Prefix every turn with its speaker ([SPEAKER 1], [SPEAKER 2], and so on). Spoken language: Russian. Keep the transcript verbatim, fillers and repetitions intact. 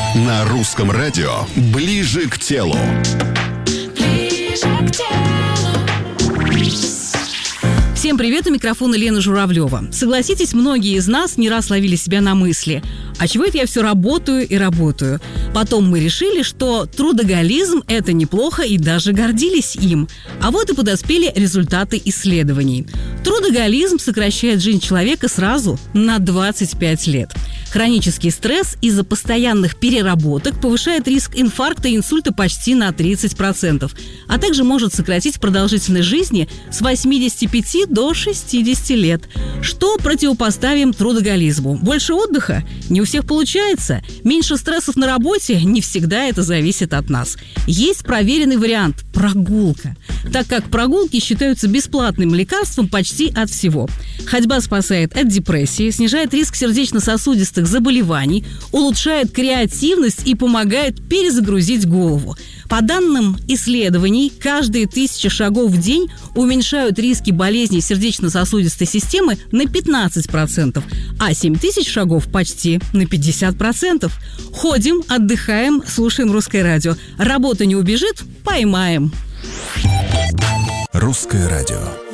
[SPEAKER 1] На русском радио «Ближе к телу».
[SPEAKER 2] Всем привет, у микрофона Лена Журавлева. Согласитесь, многие из нас не раз ловили себя на мысли: а чего это я все работаю и работаю? Потом мы решили, что трудоголизм – это неплохо, и даже гордились им. А вот и подоспели результаты исследований. Трудоголизм сокращает жизнь человека сразу на двадцать пять лет. Хронический стресс из-за постоянных переработок повышает риск инфаркта и инсульта почти на тридцать процентов, а также может сократить продолжительность жизни с восьмидесяти пяти до шестидесяти лет. Что противопоставим трудоголизму? Больше отдыха? Не у всех получается. Меньше стрессов на работе? Не всегда это зависит от нас. Есть проверенный вариант – прогулка, так как прогулки считаются бесплатным лекарством почти от всего. Ходьба спасает от депрессии, снижает риск сердечно-сосудистых заболеваний, улучшает креативность и помогает перезагрузить голову. По данным исследований, каждые тысяча шагов в день уменьшают риски болезней сердечно-сосудистой системы на пятнадцать процентов, а семь тысяч шагов почти на пятьдесят процентов. Ходим, отдыхаем, слушаем русское радио. Работа не убежит – поймаем.
[SPEAKER 1] Русское радио.